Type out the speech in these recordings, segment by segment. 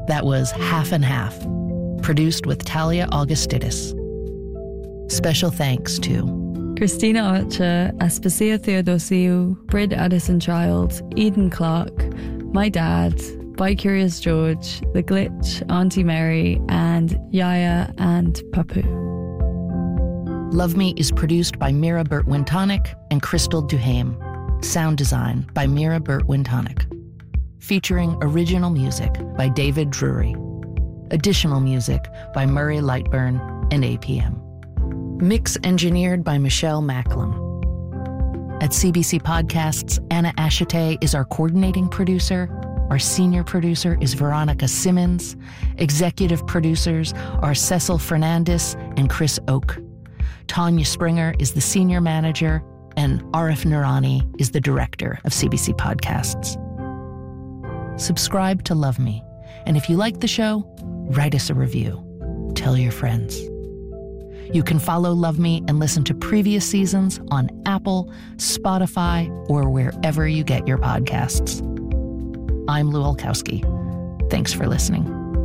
That was Half and Half, produced with Talia Augustidis. Special thanks to Christina Archer, Aspasia Theodosiou, Brid Addison Child, Eden Clark, my dad, By Curious George, The Glitch, Auntie Mary, and Yaya and Papu. Love Me is produced by Mira Burt-Wintonic and Crystal Duhame. Sound design by Mira Burt-Wintonic. Featuring original music by David Drury. Additional music by Murray Lightburn and APM. Mix engineered by Michelle Macklem. At CBC Podcasts, Anna Ashite is our coordinating producer. Our senior producer is Veronica Simmons. Executive producers are Cecil Fernandez and Chris Oak. Tanya Springer is the senior manager, and Arif Nurani is the director of CBC Podcasts. Subscribe to Love Me, and if you like the show, write us a review. Tell your friends. You can follow Love Me and listen to previous seasons on Apple, Spotify, or wherever you get your podcasts. I'm Lou Olkowski. Thanks for listening.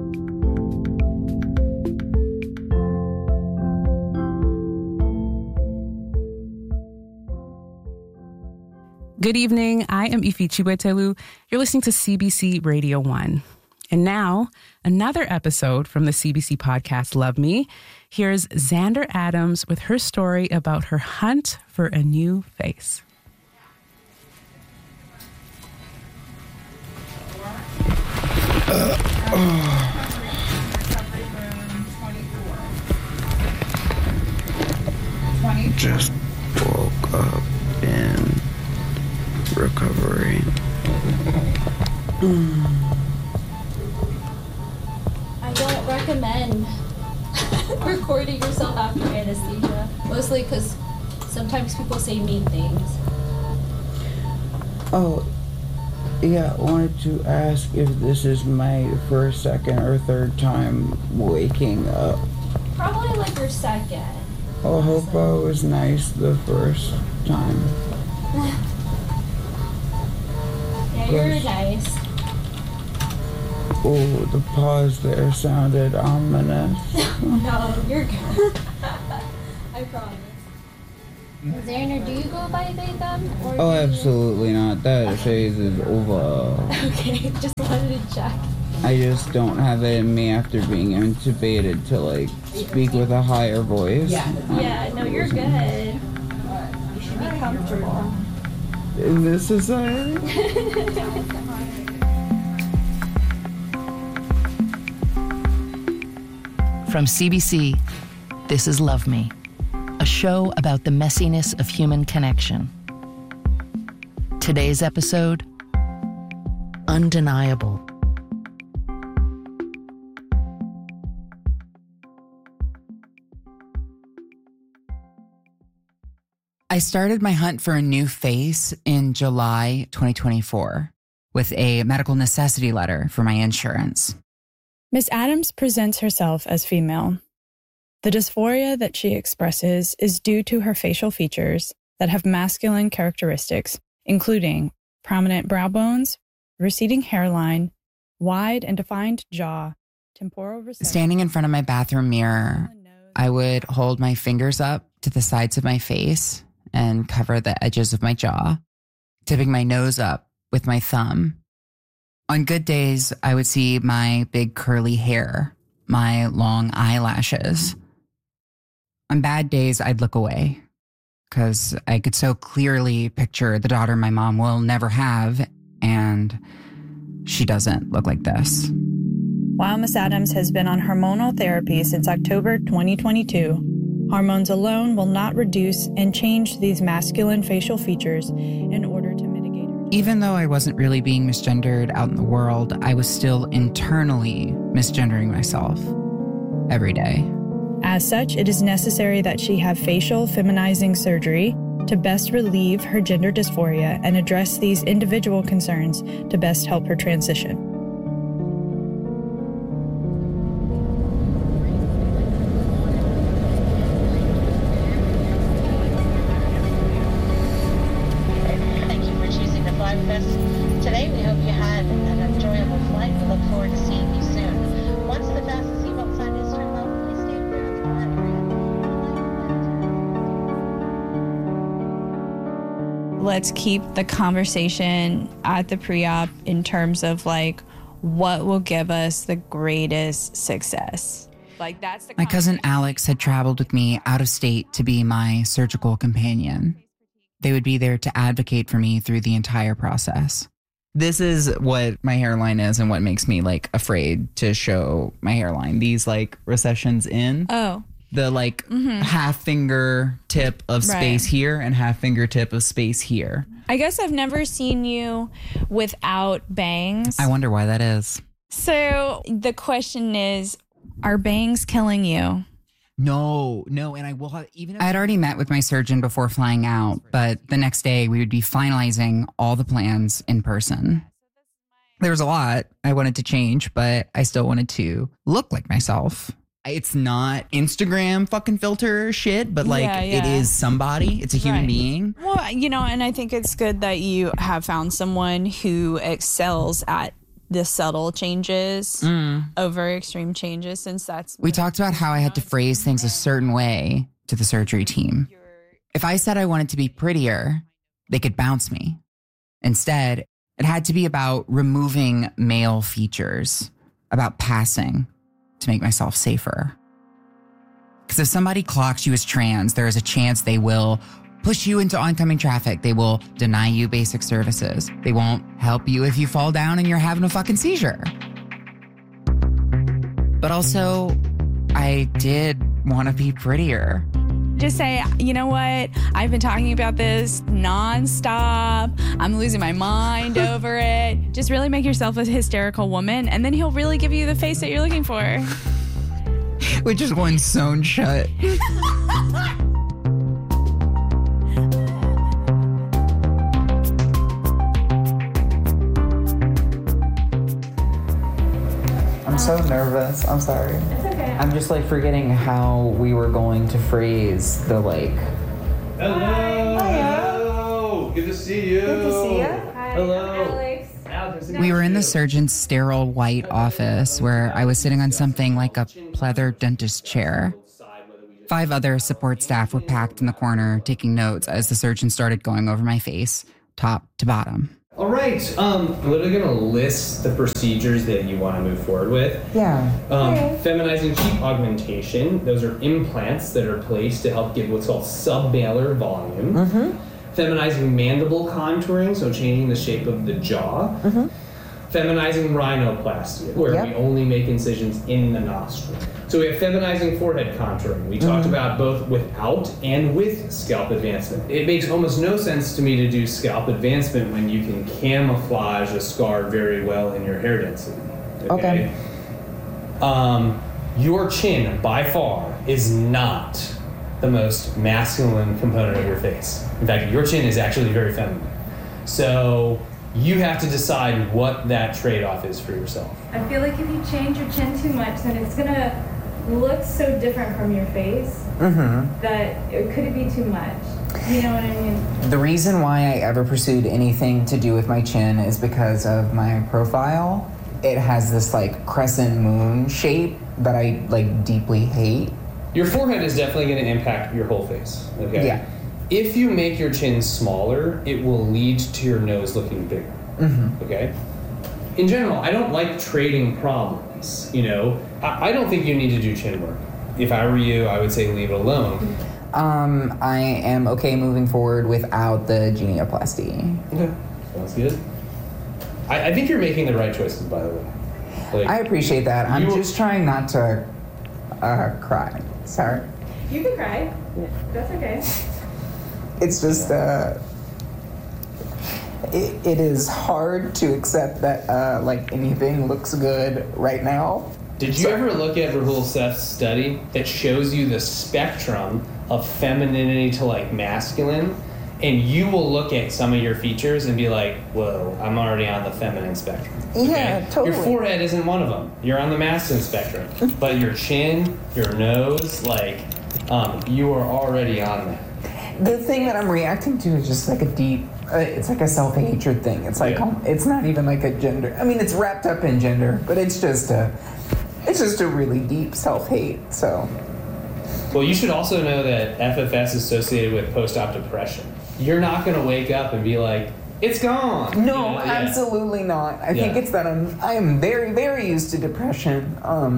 Good evening. I am Ifi Chiwetelu. You're listening to CBC Radio 1. And now, another episode from the CBC podcast Love Me. Here's Xander Adams with her story about her hunt for a new face. Just woke up in recovery. I don't recommend recording yourself after anesthesia. Mostly because sometimes people say mean things. Oh, yeah, I wanted to ask if this is my first, second, or third time waking up. Probably like your second. I hope I was nice the first time. Yeah, you're nice. Oh, the pause there sounded ominous. No, you're good. I promise. Xander, do you go by they, them? Or Oh, absolutely not. That phase is over. Okay, just wanted to check. I just don't have it in me after being intubated to, like, speak with a higher voice. Yeah, no, you're good. You should be comfortable. In this society? From CBC, this is Love Me, a show about the messiness of human connection. Today's episode, Undeniable. I started my hunt for a new face in July 2024 with a medical necessity letter for my insurance. Miss Adams presents herself as female. The dysphoria that she expresses is due to her facial features that have masculine characteristics, including prominent brow bones, receding hairline, wide and defined jaw, temporal recession. Standing in front of my bathroom mirror, I would hold my fingers up to the sides of my face and cover the edges of my jaw, tipping my nose up with my thumb. On good days, I would see my big curly hair, my long eyelashes. On bad days, I'd look away because I could so clearly picture the daughter my mom will never have, and she doesn't look like this. While Miss Adams has been on hormonal therapy since October 2022, hormones alone will not reduce and change these masculine facial features in order to mitigate her. Even though I wasn't really being misgendered out in the world, I was still internally misgendering myself every day. As such, it is necessary that she have facial feminizing surgery to best relieve her gender dysphoria and address these individual concerns to best help her transition. Thank you for choosing to fly with us today. We hope you had an enjoyable flight. We look forward to seeing you soon. let's keep the conversation at the pre-op in terms of like what will give us the greatest success. Like that's the My cousin Alex had traveled with me out of state to be my surgical companion. They would be there to advocate for me through the entire process. This is what my hairline is and what makes me like afraid to show my hairline. These like recessions in. Oh. The like half finger tip of space here and half finger tip of space here. I guess I've never seen you without bangs. I wonder why that is. So the question is, are bangs killing you? No, and I will have I had already met with my surgeon before flying out, but the next day we would be finalizing all the plans in person. There was a lot I wanted to change, but I still wanted to look like myself. It's not Instagram fucking filter shit, but like it is somebody. It's a human being. Well, you know, and I think it's good that you have found someone who excels at the subtle changes over extreme changes, since that's... We talked about how I had to phrase things a certain way to the surgery team. If I said I wanted to be prettier, they could bounce me. Instead, it had to be about removing male features, about passing to make myself safer. Because if somebody clocks you as trans, there is a chance they will push you into oncoming traffic. They will deny you basic services. They won't help you if you fall down and you're having a fucking seizure. But also, I did want to be prettier. Just say, you know what? I've been talking about this nonstop. I'm losing my mind over it. Just really make yourself a hysterical woman, and then he'll really give you the face that you're looking for. With just one sewn shut. I'm so nervous. I'm sorry. It's okay. I'm just like forgetting how we were going to phrase the like. Hello. Good to see you. Good to see you. Hi. Hello. Alex. We were in the surgeon's sterile white office where I was sitting on something like a pleather dentist chair. 5 other support staff were packed in the corner taking notes as the surgeon started going over my face, top to bottom. All right. I'm literally going to list the procedures that you want to move forward with. Yeah. Feminizing cheek augmentation. Those are implants that are placed to help give what's called submalar volume. Feminizing mandible contouring, so changing the shape of the jaw. Feminizing rhinoplasty, where we only make incisions in the nostril. So we have feminizing forehead contouring. We talked about both without and with scalp advancement. It makes almost no sense to me to do scalp advancement when you can camouflage a scar very well in your hair density. Okay. Your chin, by far, is not the most masculine component of your face. In fact, your chin is actually very feminine. So you have to decide what that trade-off is for yourself. I feel like if you change your chin too much, then it's gonna look so different from your face that could it be too much? You know what I mean? The reason why I ever pursued anything to do with my chin is because of my profile. It has this like crescent moon shape that I like deeply hate. Your forehead is definitely going to impact your whole face. Okay. Yeah. If you make your chin smaller, it will lead to your nose looking bigger. Okay. In general, I don't like trading problems. You know, I don't think you need to do chin work. If I were you, I would say leave it alone. I am okay moving forward without the genioplasty. Okay. Sounds good. I think you're making the right choices, by the way. Like, I appreciate that. I'm just trying not to cry. Sorry. You can cry. That's okay. It's just, it is hard to accept that, like, anything looks good right now. Did you ever look at Rahul Seth's study that shows you the spectrum of femininity to, like, masculine? And you will look at some of your features and be like, whoa, I'm already on the feminine spectrum. Yeah, totally. Your forehead isn't one of them. You're on the masculine spectrum. But your chin, your nose, like, you are already on that. The thing that I'm reacting to is just like a deep, it's like a self-hatred thing. It's like, it's not even like a gender. I mean, it's wrapped up in gender, but it's just a really deep self-hate, so. Well, you should also know that FFS is associated with post-op depression. you're not going to wake up and be like, it's gone. No, absolutely not. I think it's that I am very, very used to depression.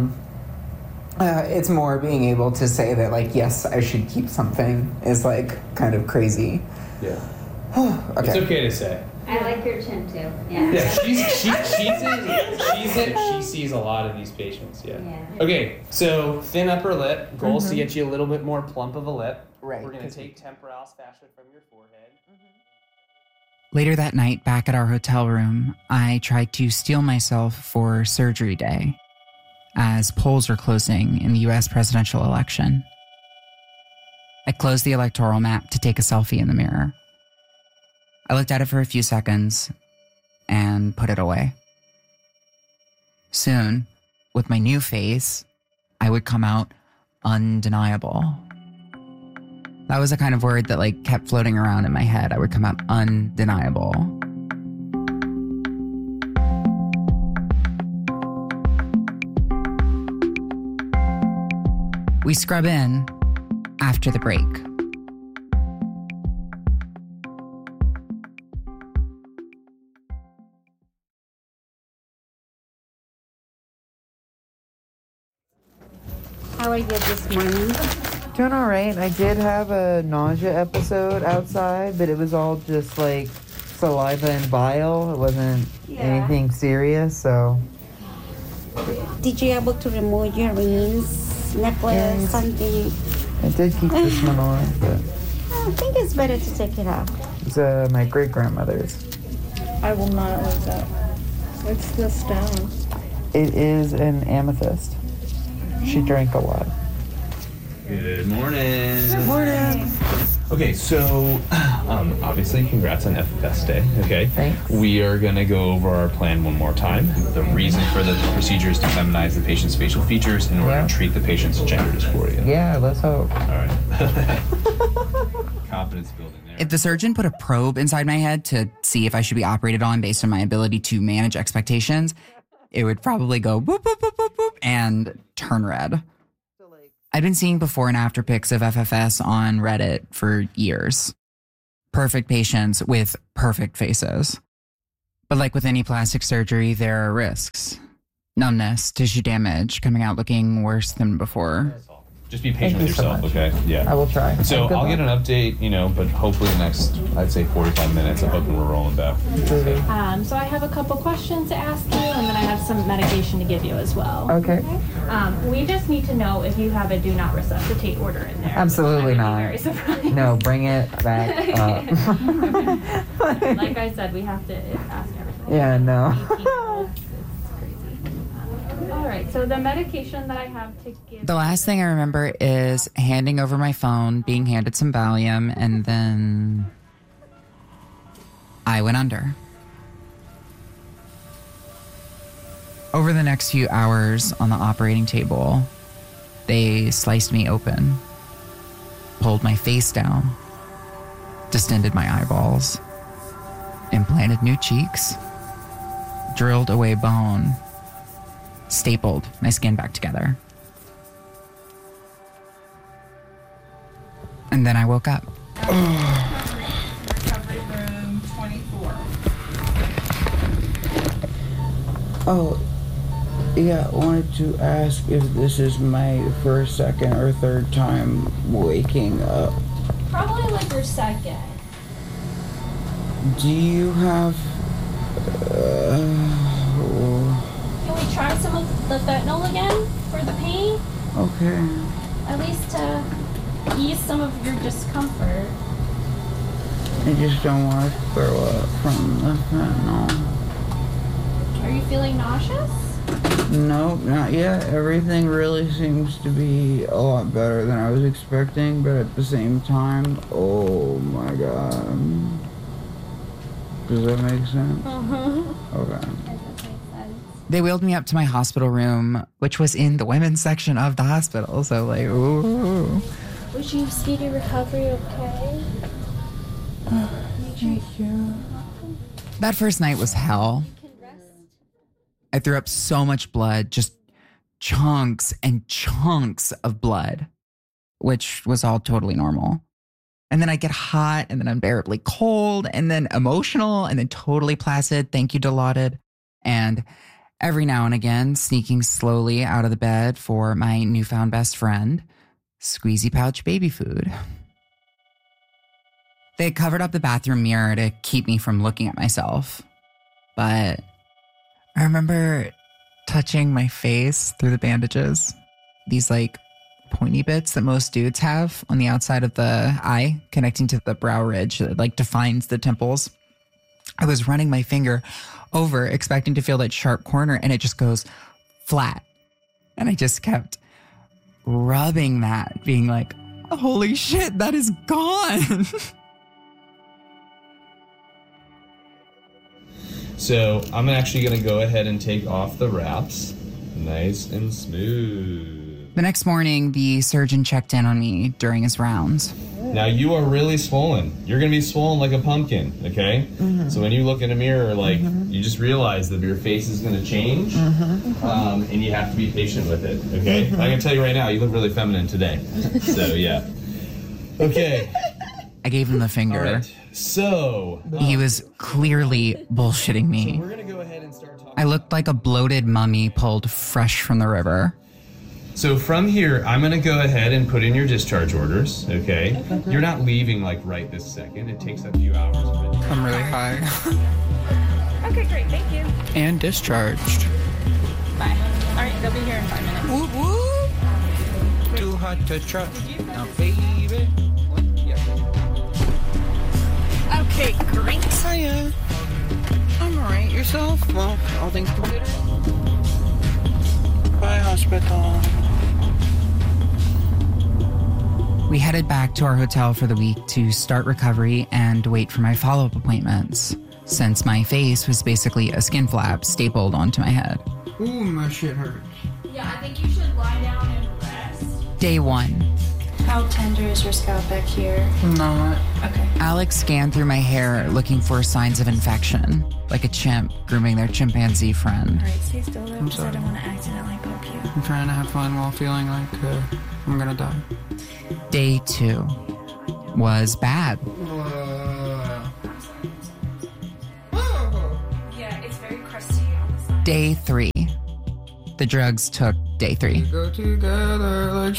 It's more being able to say that, like, yes, I should keep something is, like, kind of crazy. Yeah. Okay. It's okay to say. I like your chin, too. Yeah. Yeah, she sees a lot of these patients, yeah. Okay, so thin upper lip. Goals to get you a little bit more plump of a lip. Right. We're going to take temporalis fascia from your forehead. Later that night, back at our hotel room, I tried to steel myself for surgery day as polls are closing in the U.S. presidential election. I closed the electoral map to take a selfie in the mirror. I looked at it for a few seconds and put it away. Soon, with my new face, I would come out undeniable. That was the kind of word that, like, kept floating around in my head. I would come out undeniable. We scrub in after the break. How are you this morning? Doing all right. I did have a nausea episode outside, but it was all just like saliva and bile. It wasn't anything serious, so. Did you able to remove your rings, necklace, something? I did keep this one on, but I think it's better to take it off. it's my great-grandmother's. I will not lose that. What's the stone? It is an amethyst. She drank a lot. Good morning. Good morning. Okay, so obviously, congrats on FFS Day. Okay, thanks. We are gonna go over our plan one more time. The reason for the procedure is to feminize the patient's facial features in order to treat the patient's gender dysphoria. Yeah, let's hope. All right. Confidence building there. If the surgeon put a probe inside my head to see if I should be operated on based on my ability to manage expectations, it would probably go boop, boop, boop, boop, boop, and turn red. I'd been seeing before and after pics of FFS on Reddit for years. Perfect patients with perfect faces. But like with any plastic surgery, there are risks. Numbness, tissue damage, coming out looking worse than before. Just be patient with yourself, okay? Yeah. I will try. So I'll get an update, but hopefully the next, I'd say 45 minutes, I'm hoping we're rolling back. So I have a couple questions to ask you, and then I have some medication to give you as well. Okay. We just need to know if you have a do not resuscitate order in there. Absolutely not. Very surprised. No, bring it back up. Like I said, we have to ask everything. Yeah, no. All right, so the medication that I have to give... The last thing I remember is handing over my phone, being handed some Valium, and then I went under. Over the next few hours on the operating table, they sliced me open, pulled my face down, distended my eyeballs, implanted new cheeks, drilled away bone, stapled my skin back together. And then I woke up. Recovery room 24. Oh, yeah, I wanted to ask if this is my first, second, or third time waking up. Probably like your second. Do you have... Can we try some of the fentanyl again for the pain? Okay. At least to ease some of your discomfort. I just don't want to throw up from the fentanyl. Are you feeling nauseous? Nope, not yet. Everything really seems to be a lot better than I was expecting, but at the same time, oh my god. Does that make sense? Okay. They wheeled me up to my hospital room, which was in the women's section of the hospital. So, like, ooh. Wish you speedy recovery, okay? Thank you. That first night was hell. I threw up so much blood, just chunks and chunks of blood, which was all totally normal. And then I get hot, and then unbearably cold, and then emotional, and then totally placid. Thank you, Dilaudid. And every now and again, sneaking slowly out of the bed for my newfound best friend, squeezy pouch baby food. They had covered up the bathroom mirror to keep me from looking at myself. But I remember touching my face through the bandages. These like pointy bits that most dudes have on the outside of the eye, connecting to the brow ridge that like defines the temples. I was running my finger over, expecting to feel that sharp corner, and it just goes flat. And I just kept rubbing that, being like, holy shit, that is gone. So I'm actually going to go ahead and take off the wraps. Nice and smooth. The next morning, the surgeon checked in on me during his rounds. Now you are really swollen. You're going to be swollen like a pumpkin, okay? Mm-hmm. So when you look in a mirror, like, you just realize that your face is going to change, and you have to be patient with it, okay? I can tell you right now, you look really feminine today. So, yeah. Okay. I gave him the finger. All right. So he was clearly bullshitting me. So we're going to go ahead and start talking. I looked like a bloated mummy pulled fresh from the river. So from here, I'm going to go ahead and put in your discharge orders, okay? You're not leaving like right this second. It takes a few hours. I'm really high. Okay, great. Thank you. And discharged. Bye. All right, they'll be here in 5 minutes. Whoop, whoop. Too hot to trust. Now, baby. Okay, great. Hiya. I'm alright. Yourself? Well, all things considered. Bye, hospital. We headed back to our hotel for the week to start recovery and wait for my follow-up appointments, since my face was basically a skin flap stapled onto my head. Ooh, my shit hurts. Yeah, I think you should lie down and rest. Day 1. How tender is your scalp back here? Not. Okay. Alex scanned through my hair looking for signs of infection, like a chimp grooming their chimpanzee friend. All right, stay still though, because I don't want to accidentally poke you. I'm trying to have fun while feeling like I'm gonna die. Day 2 was bad. Yeah, it's very crusty on the side. Day 3. The drugs took day 3. We go together like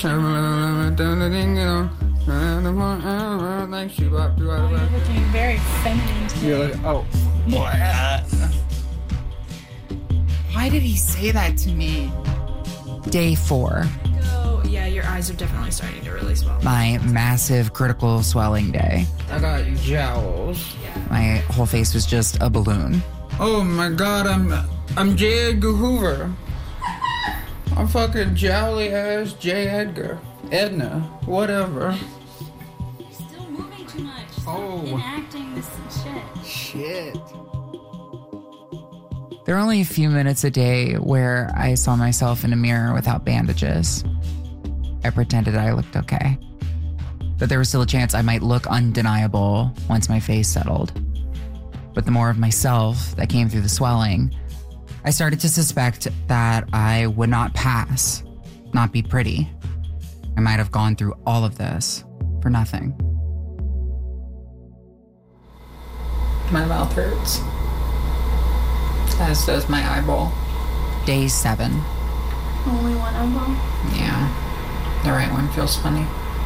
like she walked through out You're looking very feminine today. You're like, oh. Why did he say that to me? Day 4. Oh, yeah, your eyes are definitely starting to really swell. My massive critical swelling day. I got jowls. My whole face was just a balloon. Oh my god, I'm J. Edgar Hoover. I'm fucking jowly ass J. Edgar. Edna. Whatever. You're still moving too much. Oh. Enacting this shit. Shit. There were only a few minutes a day where I saw myself in a mirror without bandages. I pretended I looked okay. But there was still a chance I might look undeniable once my face settled. But the more of myself that came through the swelling, I started to suspect that I would not pass, not be pretty. I might have gone through all of this for nothing. My mouth hurts. As does my eyeball. Day 7. Only one eyeball? Yeah. The right one feels funny.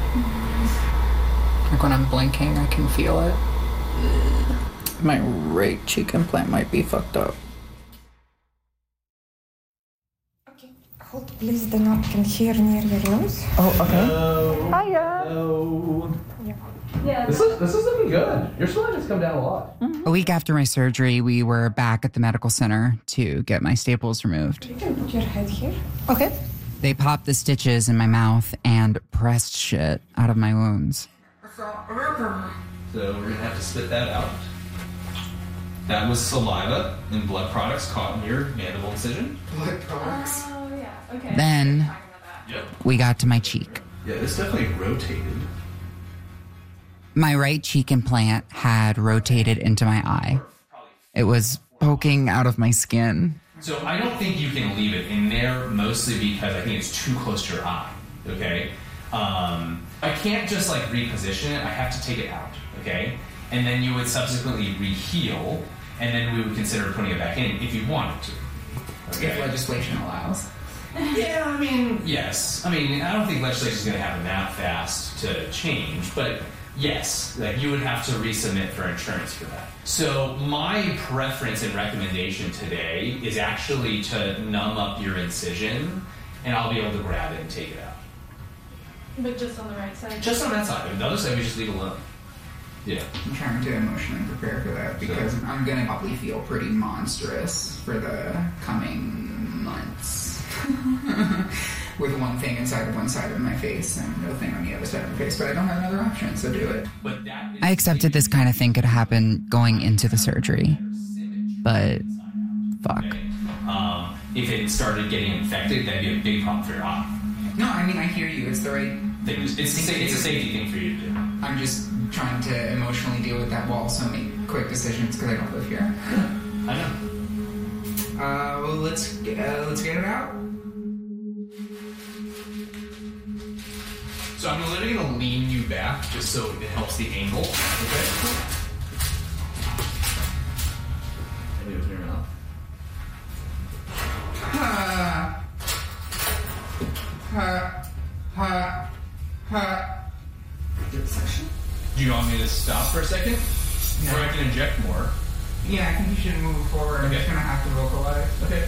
Like when I'm blinking, I can feel it. My right cheek implant might be fucked up. Hold, please do not come here near your nose. Oh, okay. Hiya. Hello. Yeah. This is looking good. Your swelling has come down a lot. A week after my surgery, we were back at the medical center to get my staples removed. You can put your head here. Okay. They popped the stitches in my mouth and pressed shit out of my wounds. So we're going to have to spit that out. That was saliva and blood products caught in your mandible incision. Blood products? Oh, yeah. Okay. Then Yep. we got to my cheek. Yeah, this definitely rotated. My right cheek implant had rotated into my eye. It was poking out of my skin. So I don't think you can leave it in there, mostly because I think it's too close to your eye, okay? I can't just like reposition it. I have to take it out, okay? And then you would subsequently re-heal, and then we would consider putting it back in if you wanted to. Okay? If legislation allows. Yeah, I mean, yes. I mean, I don't think legislation is going to happen that fast to change, but yes, like you would have to resubmit for insurance for that. So my preference and recommendation today is actually to numb up your incision, and I'll be able to grab it and take it out. But just on the right side? Just on that side. The other side we just leave alone. Yeah. I'm trying to emotionally prepare for that because I'm going to probably feel pretty monstrous for the coming months. With one thing inside of one side of my face and no thing on the other side of my face, but I don't have another option, so do it. I accepted this kind of thing could happen going into the surgery, but fuck. If it started getting infected, that'd be a big problem for your eye. No, I mean, I hear you. It's the right thing. It's a safety thing for you to do. I'm just trying to emotionally deal with that while also make quick decisions because I don't live here. I know. Well, let's get it out. So I'm literally going to lean you back just so it helps the angle. Okay? Maybe open your mouth. Do you want me to stop for a second? No. Or I can inject more? Yeah, I think you should move forward. I'm just going to have to vocalize. Okay.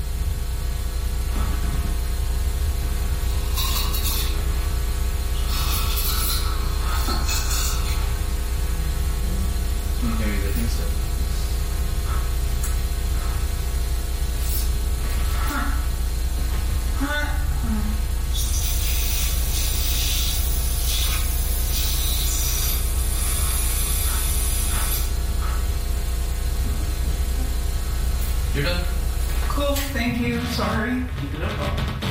Maybe they think so. You're done. Cool, thank you. Sorry. No problem.